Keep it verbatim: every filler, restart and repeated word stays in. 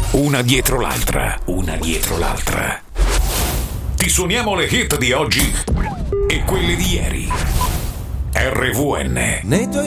una dietro l'altra, una dietro l'altra. Ti suoniamo le hit di oggi e quelle di ieri. R V N. Nei tuoi